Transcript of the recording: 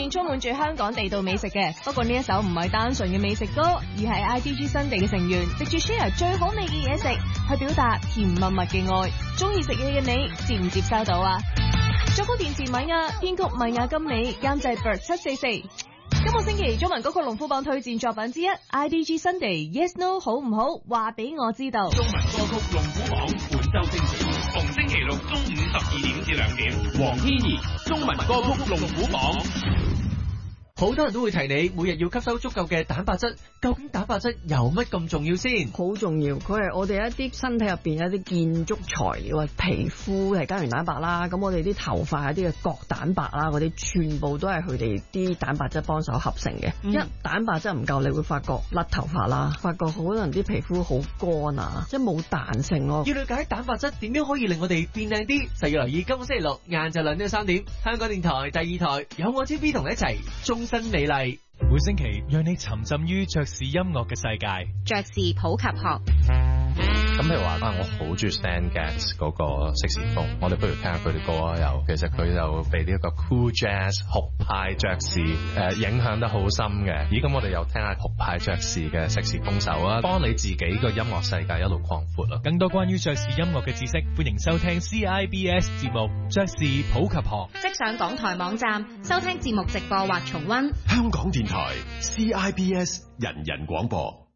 面充滿住香港地道美食嘅。不過呢一首唔係單純嘅美食歌，而係 IDG 新地嘅成員藉住 share 最好味嘅嘢食，去表達甜蜜蜜嘅愛。中意食嘢嘅你，接唔接收到啊？作曲電視米亞，編曲米亞金美，監製 Bird 744。今個星期中文歌曲龍虎榜推薦作品之一 IDG 新地 Yes No 好唔好？話俾我知道。 中文歌曲龍虎榜本周精選，逢星期六中午12點至2點。黃天怡中文歌曲龍虎榜。 好多人都會提你每日要吸收足夠嘅蛋白質，究竟蛋白質有乜咁重要先？ 好重要，佢係我哋一啲身體入邊一啲建築材料啊，皮膚係膠原蛋白啦，咁我哋啲頭髮一啲嘅角蛋白啦，嗰啲全部都係佢哋啲蛋白質幫手合成嘅。一蛋白質唔夠，你會發覺甩頭髮啦，發覺好多人啲皮膚好乾啊，即係冇彈性咯。 要了解蛋白質點樣可以令我哋變靚啲，就要留意今個星期六晏晝2點3點，香港電台第2台有我 TV 同你一齊終身美麗。 每星期讓你沉浸於爵士音樂嘅世界。 爵士普及學。 咁譬如話我好中意 Stan Getz 嗰個色士風，我哋不如聽下佢啲歌啊。又其實佢就被呢一個 cool jazz 酷派爵士影響得好深嘅。咦，咁我哋又聽下酷派爵士嘅色士風手啊，幫你自己個音樂世界一路擴闊啊。 更多關於爵士音樂嘅知識，歡迎收聽 CIBS 節目《爵士普及學》。 即上港台網站收聽節目直播或重溫。 香港電台 CIBS 人人廣播。